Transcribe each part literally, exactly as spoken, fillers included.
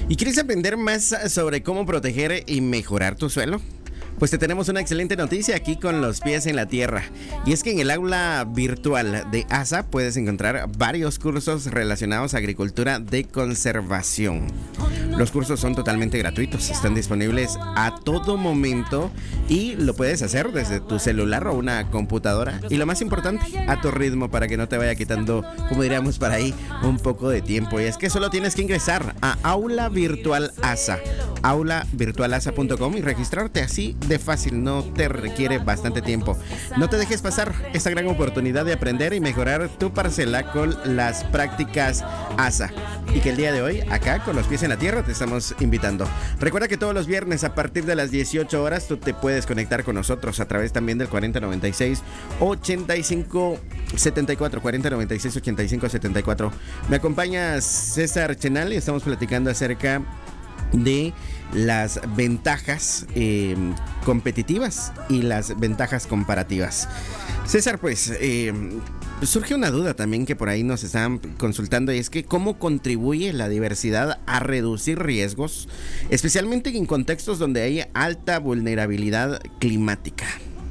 ¿Y quieres aprender más sobre cómo proteger y mejorar tu suelo? Pues te tenemos una excelente noticia aquí con los pies en la tierra. Y es que en el aula virtual de A S A puedes encontrar varios cursos relacionados a agricultura de conservación. Los cursos son totalmente gratuitos, están disponibles a todo momento y lo puedes hacer desde tu celular o una computadora. Y lo más importante, a tu ritmo para que no te vaya quitando, como diríamos por ahí, un poco de tiempo. Y es que solo tienes que ingresar a Aula Virtual A S A, aula virtual asa punto com y registrarte así de fácil, no te requiere bastante tiempo. No te dejes pasar esta gran oportunidad de aprender y mejorar tu parcela con las prácticas A S A. Y que el día de hoy, acá con los pies en la tierra, te estamos invitando. Recuerda que todos los viernes a partir de las dieciocho horas tú te puedes conectar con nosotros a través también del cuarenta noventa y seis ochenta y cinco setenta y cuatro, cuarenta noventa y seis ochenta y cinco setenta y cuatro. Me acompaña César Chenal y estamos platicando acerca de las ventajas eh, competitivas y las ventajas comparativas. César, pues eh, surge una duda también que por ahí nos están consultando, y es que ¿cómo contribuye la diversidad a reducir riesgos, especialmente en contextos donde hay alta vulnerabilidad climática?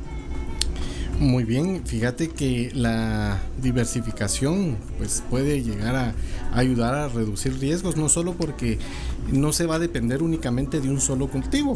Muy bien, fíjate que la diversificación pues puede llegar a ayudar a reducir riesgos, no solo porque no se va a depender únicamente de un solo cultivo.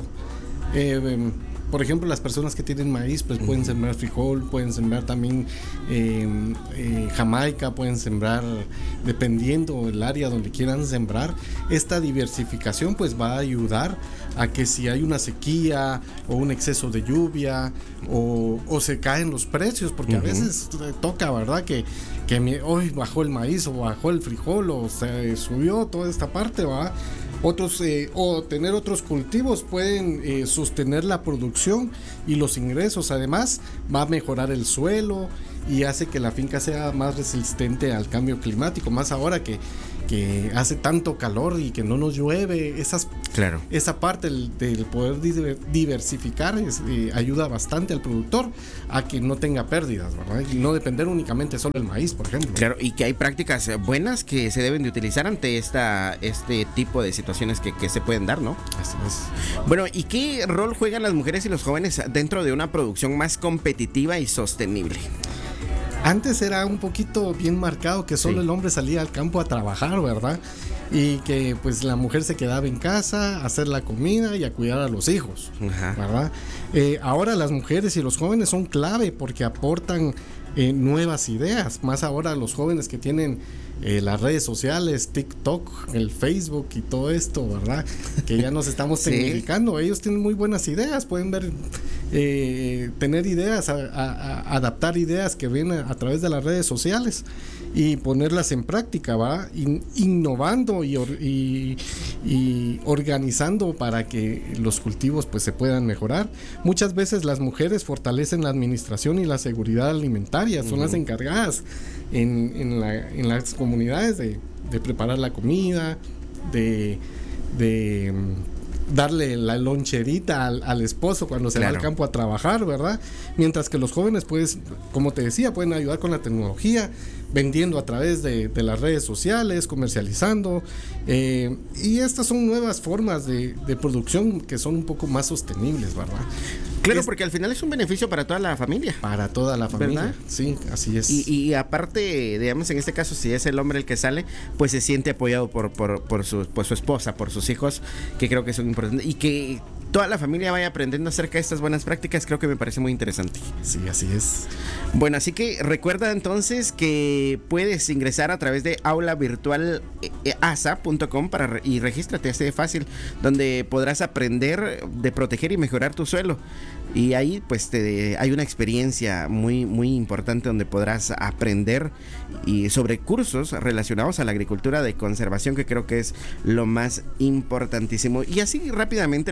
Eh, por ejemplo, las personas que tienen maíz pues pueden sembrar frijol, pueden sembrar también eh, eh, jamaica, pueden sembrar dependiendo del área donde quieran sembrar. Esta diversificación pues va a ayudar a que si hay una sequía o un exceso de lluvia o, o se caen los precios, porque uh-huh. a veces toca, ¿verdad? Que, que me, hoy bajó el maíz o bajó el frijol o se subió toda esta parte, ¿va? Otros eh, o tener otros cultivos pueden eh, sostener la producción y los ingresos. Además va a mejorar el suelo y hace que la finca sea más resistente al cambio climático, más ahora que, que hace tanto calor y que no nos llueve. Esas, claro. Esa parte del, del poder diversificar es, eh, ayuda bastante al productor a que no tenga pérdidas, ¿verdad? Y no depender únicamente solo del maíz, por ejemplo. Claro, y que hay prácticas buenas que se deben de utilizar ante esta, este tipo de situaciones que, que se pueden dar, ¿no? Así es. Bueno, ¿y qué rol juegan las mujeres y los jóvenes dentro de una producción más competitiva y sostenible? Antes era un poquito bien marcado que solo sí. el hombre salía al campo a trabajar, ¿verdad? Y que pues la mujer se quedaba en casa a hacer la comida y a cuidar a los hijos, Ajá. ¿verdad? Eh, ahora las mujeres y los jóvenes son clave porque aportan eh, nuevas ideas, más ahora los jóvenes que tienen eh, las redes sociales, TikTok, el Facebook y todo esto, ¿verdad? Que ya nos estamos sí. tecnificando. Ellos tienen muy buenas ideas, pueden ver, eh, tener ideas, a, a, a adaptar ideas que ven a, a través de las redes sociales y ponerlas en práctica, ¿va? In, innovando y, or, y, y organizando para que los cultivos pues se puedan mejorar. Muchas veces las mujeres fortalecen la administración y la seguridad alimentaria, son uh-huh. las encargadas en, en, la, en las comunidades de, de preparar la comida, de, de darle la loncherita al, al esposo cuando se claro. va al campo a trabajar, ¿verdad? Mientras que los jóvenes, pues, como te decía, pueden ayudar con la tecnología, vendiendo a través de, de las redes sociales, comercializando, eh, y estas son nuevas formas de, de producción que son un poco más sostenibles, ¿verdad? Claro, es, porque al final es un beneficio para toda la familia. Para toda la familia, ¿verdad? Sí, así es. Y, y aparte, digamos, en este caso, si es el hombre el que sale, pues se siente apoyado por, por, por, su, por su esposa, por sus hijos, que creo que son importantes, y que toda la familia vaya aprendiendo acerca de estas buenas prácticas, creo que me parece muy interesante. Sí, así es. Bueno, así que recuerda entonces que puedes ingresar a través de aula virtual asa punto com para, y regístrate, así de fácil, donde podrás aprender de proteger y mejorar tu suelo. Y ahí pues te, hay una experiencia muy, muy importante donde podrás aprender y sobre cursos relacionados a la agricultura de conservación, que creo que es lo más importantísimo. Y así rápidamente les voy comentando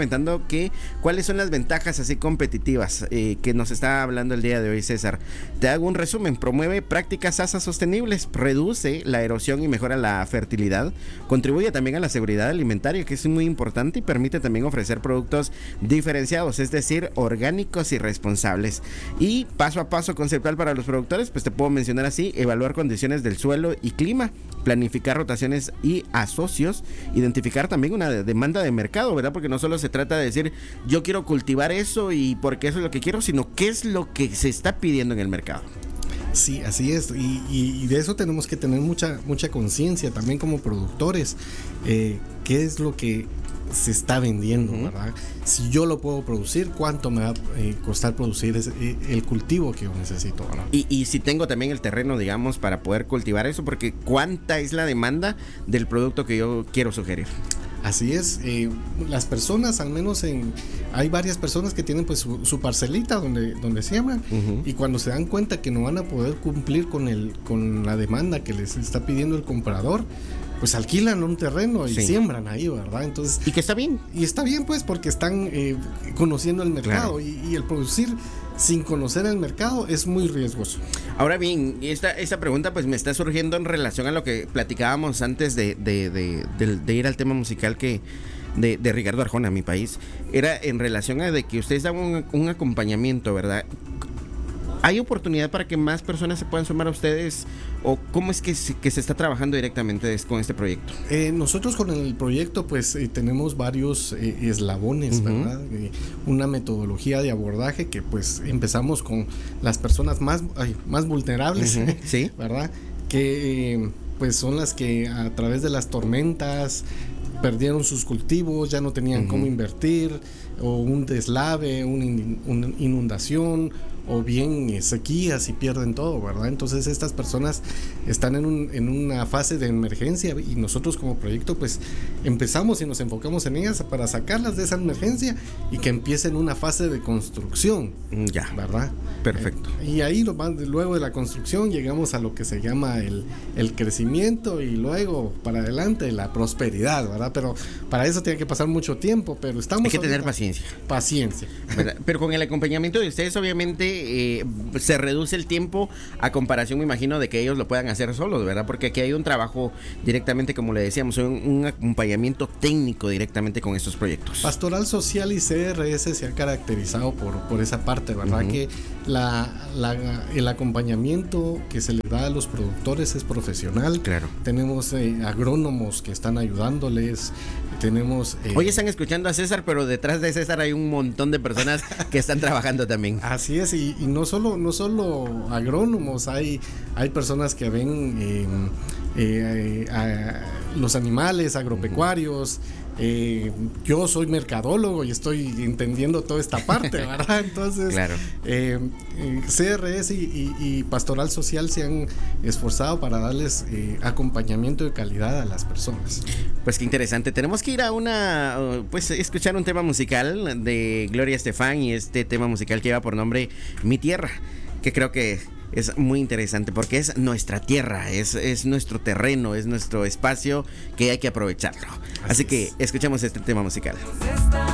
comentando que cuáles son las ventajas así competitivas eh, que nos está hablando el día de hoy César. Te hago un resumen. Promueve prácticas ASA sostenibles, reduce la erosión y mejora la fertilidad, contribuye también a la seguridad alimentaria, que es muy importante, y permite también ofrecer productos diferenciados, es decir, orgánicos y responsables. Y paso a paso conceptual para los productores, pues te puedo mencionar así: evaluar condiciones del suelo y clima, planificar rotaciones y asocios, identificar también una demanda de mercado, ¿verdad? Porque no solo se trata de decir yo quiero cultivar eso y porque eso es lo que quiero, sino qué es lo que se está pidiendo en el mercado. Sí, así es, y, y, y de eso tenemos que tener mucha mucha conciencia también como productores, eh, qué es lo que se está vendiendo, uh-huh. ¿verdad? Si yo lo puedo producir, ¿cuánto me va a eh, costar producir ese, eh, el cultivo que yo necesito, ¿verdad? Y, y si tengo también el terreno, digamos, para poder cultivar eso, porque ¿cuánta es la demanda del producto que yo quiero sugerir? Así es, eh, las personas, al menos en, hay varias personas que tienen pues su, su parcelita donde, donde siembran, uh-huh. y cuando se dan cuenta que no van a poder cumplir con, el, con la demanda que les está pidiendo el comprador, pues alquilan un terreno y sí. siembran ahí, ¿verdad? Entonces, y que está bien. Y está bien, pues, porque están eh, conociendo el mercado, claro. y, y el producir sin conocer el mercado es muy riesgoso. Ahora bien, esta, esta pregunta pues me está surgiendo en relación a lo que platicábamos antes de, de, de, de, de ir al tema musical que de, de Ricardo Arjona, Mi País. Era en relación a de que ustedes dan un, un acompañamiento, ¿verdad? ¿Hay oportunidad para que más personas se puedan sumar a ustedes? ¿O cómo es que se, que se está trabajando directamente con este proyecto? Eh, nosotros con el proyecto pues eh, tenemos varios eh, eslabones, uh-huh. ¿verdad? Eh, una metodología de abordaje que pues empezamos con las personas más, ay, más vulnerables, uh-huh. ¿sí? ¿verdad? Que eh, pues son las que a través de las tormentas perdieron sus cultivos, ya no tenían uh-huh. cómo invertir, o un deslave, una in, una inundación, o bien sequías y pierden todo, ¿verdad? Entonces estas personas están en, un, en una fase de emergencia, y nosotros como proyecto pues empezamos y nos enfocamos en ellas para sacarlas de esa emergencia y que empiecen una fase de construcción, ya, ¿verdad? Perfecto. Eh, y ahí luego de la construcción llegamos a lo que se llama el, el crecimiento, y luego para adelante la prosperidad, ¿verdad? Pero para eso tiene que pasar mucho tiempo, pero estamos... Hay que tener paciencia. Paciencia. ¿Verdad? Pero con el acompañamiento de ustedes obviamente Eh, se reduce el tiempo a comparación, me imagino, de que ellos lo puedan hacer solos, ¿verdad? Porque aquí hay un trabajo directamente, como le decíamos, un, un acompañamiento técnico directamente con estos proyectos. Pastoral Social y C R S se ha caracterizado por, por esa parte, ¿verdad? Uh-huh. Que la, la, el acompañamiento que se le da a los productores es profesional. Claro. Tenemos eh, agrónomos que están ayudándoles. Tenemos... Eh, Hoy están escuchando a César, pero detrás de César hay un montón de personas que están trabajando también. Así es, y, y no solo no solo agrónomos, hay, hay personas que ven eh, eh, a los animales, agropecuarios. Eh, yo soy mercadólogo y estoy entendiendo toda esta parte, ¿verdad? Entonces, claro. eh, eh, C R S y, y, y Pastoral Social se han esforzado para darles eh, acompañamiento de calidad a las personas. Pues qué interesante. Tenemos que ir a una, pues escuchar un tema musical de Gloria Estefan, y este tema musical que lleva por nombre Mi Tierra, que creo que es muy interesante porque es nuestra tierra, es, es nuestro terreno, es nuestro espacio que hay que aprovecharlo. Así, Así que escuchemos este tema musical.